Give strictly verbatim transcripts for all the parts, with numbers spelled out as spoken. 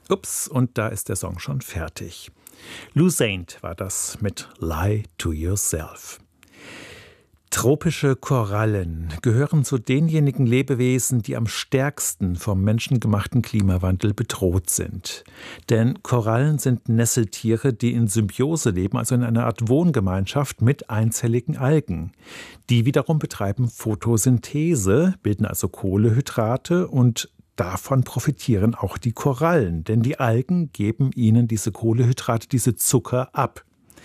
Ups, und da ist der Song schon fertig. Lou Saint war das mit Lie to Yourself. Tropische Korallen gehören zu denjenigen Lebewesen, die am stärksten vom menschengemachten Klimawandel bedroht sind. Denn Korallen sind Nesseltiere, die in Symbiose leben, also in einer Art Wohngemeinschaft mit einzelligen Algen. Die wiederum betreiben Photosynthese, bilden also Kohlenhydrate, und davon profitieren auch die Korallen, denn die Algen geben ihnen diese Kohlenhydrate, diese Zucker ab.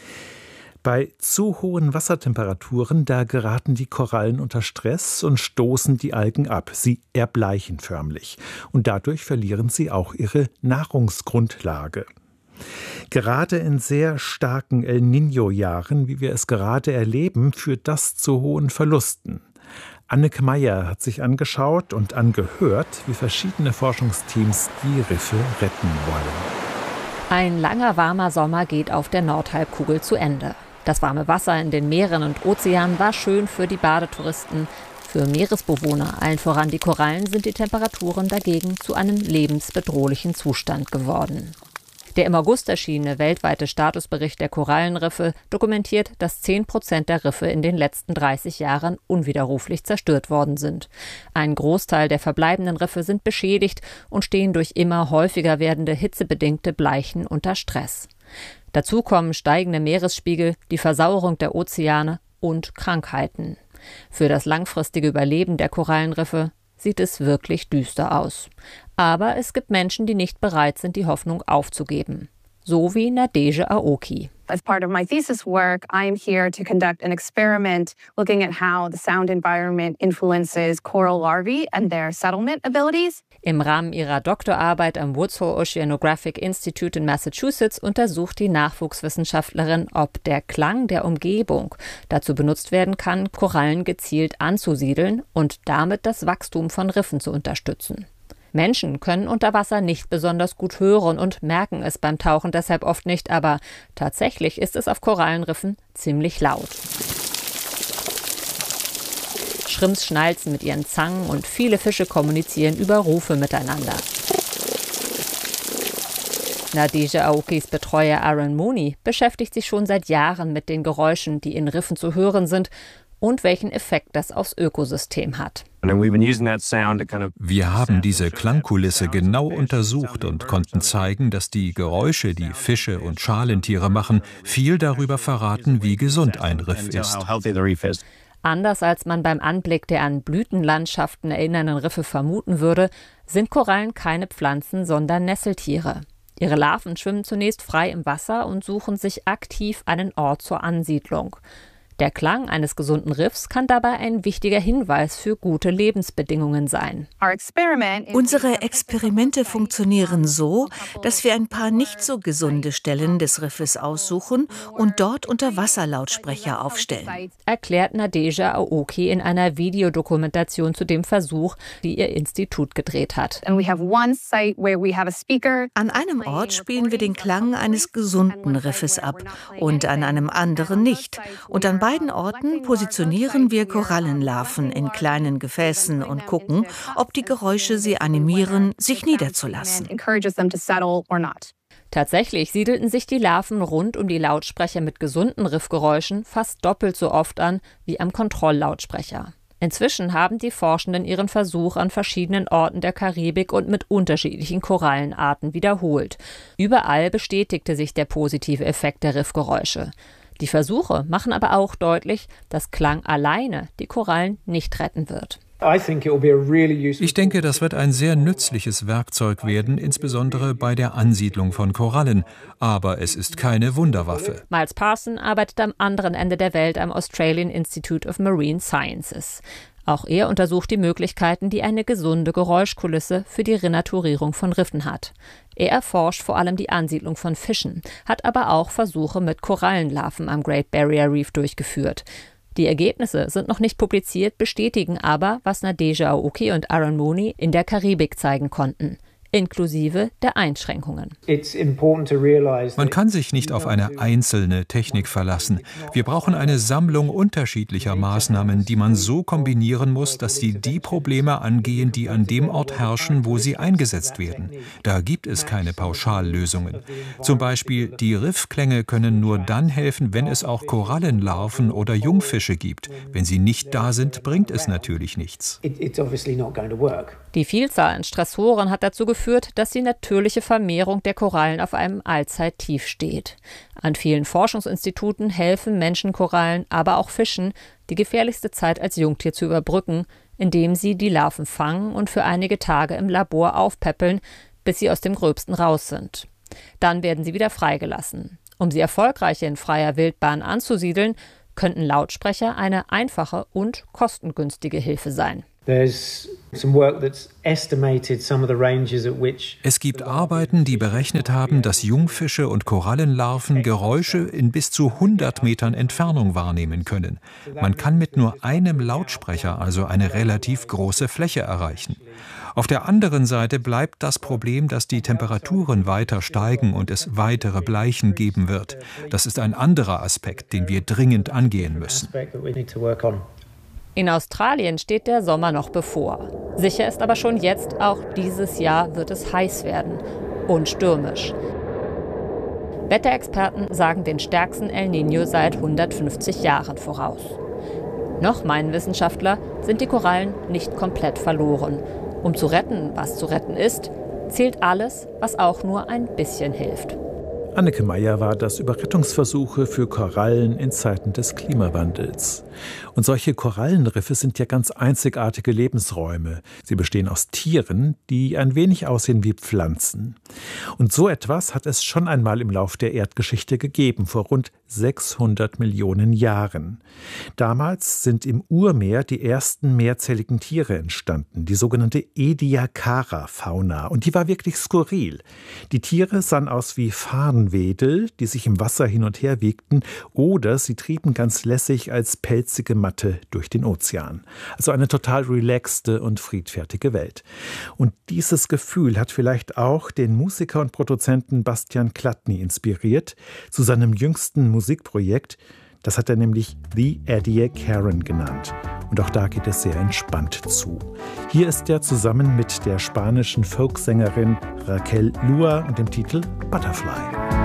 Bei zu hohen Wassertemperaturen, da geraten die Korallen unter Stress und stoßen die Algen ab. Sie erbleichen förmlich. Und dadurch verlieren sie auch ihre Nahrungsgrundlage. Gerade in sehr starken El Niño-Jahren, wie wir es gerade erleben, führt das zu hohen Verlusten. Anneke Meyer hat sich angeschaut und angehört, wie verschiedene Forschungsteams die Riffe retten wollen. Ein langer, warmer Sommer geht auf der Nordhalbkugel zu Ende. Das warme Wasser in den Meeren und Ozeanen war schön für die Badetouristen. Für Meeresbewohner, allen voran die Korallen, sind die Temperaturen dagegen zu einem lebensbedrohlichen Zustand geworden. Der im August erschienene weltweite Statusbericht der Korallenriffe dokumentiert, dass zehn Prozent der Riffe in den letzten dreißig Jahren unwiderruflich zerstört worden sind. Ein Großteil der verbleibenden Riffe sind beschädigt und stehen durch immer häufiger werdende hitzebedingte Bleichen unter Stress. Dazu kommen steigende Meeresspiegel, die Versauerung der Ozeane und Krankheiten. Für das langfristige Überleben der Korallenriffe sieht es wirklich düster aus. Aber es gibt Menschen, die nicht bereit sind, die Hoffnung aufzugeben. So wie Nadege Aoki. As part of my thesis work, I'm here to conduct an experiment looking at how the sound environment influences coral larvae and their settlement abilities. Im Rahmen ihrer Doktorarbeit am Woods Hole Oceanographic Institute in Massachusetts untersucht die Nachwuchswissenschaftlerin, ob der Klang der Umgebung dazu benutzt werden kann, Korallen gezielt anzusiedeln und damit das Wachstum von Riffen zu unterstützen. Menschen können unter Wasser nicht besonders gut hören und merken es beim Tauchen deshalb oft nicht, aber tatsächlich ist es auf Korallenriffen ziemlich laut. Shrimps schnalzen mit ihren Zangen und viele Fische kommunizieren über Rufe miteinander. Nadege Aokis Betreuer Aaron Mooney beschäftigt sich schon seit Jahren mit den Geräuschen, die in Riffen zu hören sind und welchen Effekt das aufs Ökosystem hat. Wir haben diese Klangkulisse genau untersucht und konnten zeigen, dass die Geräusche, die Fische und Schalentiere machen, viel darüber verraten, wie gesund ein Riff ist. Anders als man beim Anblick der an Blütenlandschaften erinnernden Riffe vermuten würde, sind Korallen keine Pflanzen, sondern Nesseltiere. Ihre Larven schwimmen zunächst frei im Wasser und suchen sich aktiv einen Ort zur Ansiedlung. Der Klang eines gesunden Riffs kann dabei ein wichtiger Hinweis für gute Lebensbedingungen sein. Unsere Experimente funktionieren so, dass wir ein paar nicht so gesunde Stellen des Riffes aussuchen und dort Unterwasserlautsprecher aufstellen, erklärt Nadege Aoki in einer Videodokumentation zu dem Versuch, die ihr Institut gedreht hat. An einem Ort spielen wir den Klang eines gesunden Riffes ab und an einem anderen nicht. Und an beiden Orten positionieren wir Korallenlarven in kleinen Gefäßen und gucken, ob die Geräusche sie animieren, sich niederzulassen. Tatsächlich siedelten sich die Larven rund um die Lautsprecher mit gesunden Riffgeräuschen fast doppelt so oft an wie am Kontrolllautsprecher. Inzwischen haben die Forschenden ihren Versuch an verschiedenen Orten der Karibik und mit unterschiedlichen Korallenarten wiederholt. Überall bestätigte sich der positive Effekt der Riffgeräusche. Die Versuche machen aber auch deutlich, dass Klang alleine die Korallen nicht retten wird. Ich denke, das wird ein sehr nützliches Werkzeug werden, insbesondere bei der Ansiedlung von Korallen. Aber es ist keine Wunderwaffe. Miles Parson arbeitet am anderen Ende der Welt am Australian Institute of Marine Sciences. Auch er untersucht die Möglichkeiten, die eine gesunde Geräuschkulisse für die Renaturierung von Riffen hat. Er erforscht vor allem die Ansiedlung von Fischen, hat aber auch Versuche mit Korallenlarven am Great Barrier Reef durchgeführt. Die Ergebnisse sind noch nicht publiziert, bestätigen aber, was Nadege Aoki und Aaron Mooney in der Karibik zeigen konnten. inklusive der Einschränkungen. Man kann sich nicht auf eine einzelne Technik verlassen. Wir brauchen eine Sammlung unterschiedlicher Maßnahmen, die man so kombinieren muss, dass sie die Probleme angehen, die an dem Ort herrschen, wo sie eingesetzt werden. Da gibt es keine Pauschallösungen. Zum Beispiel, die Riffklänge können nur dann helfen, wenn es auch Korallenlarven oder Jungfische gibt. Wenn sie nicht da sind, bringt es natürlich nichts. Die Vielzahl an Stressoren hat dazu geführt, dass die natürliche Vermehrung der Korallen auf einem Allzeittief steht. An vielen Forschungsinstituten helfen Menschenkorallen, aber auch Fischen, die gefährlichste Zeit als Jungtier zu überbrücken, indem sie die Larven fangen und für einige Tage im Labor aufpäppeln, bis sie aus dem Gröbsten raus sind. Dann werden sie wieder freigelassen. Um sie erfolgreich in freier Wildbahn anzusiedeln, könnten Lautsprecher eine einfache und kostengünstige Hilfe sein. Es gibt Arbeiten, die berechnet haben, dass Jungfische und Korallenlarven Geräusche in bis zu hundert Metern Entfernung wahrnehmen können. Man kann mit nur einem Lautsprecher also eine relativ große Fläche erreichen. Auf der anderen Seite bleibt das Problem, dass die Temperaturen weiter steigen und es weitere Bleichen geben wird. Das ist ein anderer Aspekt, den wir dringend angehen müssen. In Australien steht der Sommer noch bevor. Sicher ist aber schon jetzt, auch dieses Jahr wird es heiß werden und stürmisch. Wetterexperten sagen den stärksten El Niño seit hundertfünfzig Jahren voraus. Noch meinen Wissenschaftler, sind die Korallen nicht komplett verloren. Um zu retten, was zu retten ist, zählt alles, was auch nur ein bisschen hilft. Anneke Meyer war das über Rettungsversuche für Korallen in Zeiten des Klimawandels. Und solche Korallenriffe sind ja ganz einzigartige Lebensräume. Sie bestehen aus Tieren, die ein wenig aussehen wie Pflanzen. Und so etwas hat es schon einmal im Lauf der Erdgeschichte gegeben, vor rund sechshundert Millionen Jahren. Damals sind im Urmeer die ersten mehrzelligen Tiere entstanden, die sogenannte Ediacara-Fauna. Und die war wirklich skurril. Die Tiere sahen aus wie Farnwedel, die sich im Wasser hin und her wiegten, oder sie trieben ganz lässig als pelzige Matte durch den Ozean. Also eine total relaxte und friedfertige Welt. Und dieses Gefühl hat vielleicht auch den Musiker und Produzenten Bastian Chladni inspiriert zu seinem jüngsten Musikprojekt. Das hat er nämlich The Ediacaran genannt. Und auch da geht es sehr entspannt zu. Hier ist er zusammen mit der spanischen Folksängerin Raquel Lua und dem Titel Butterfly.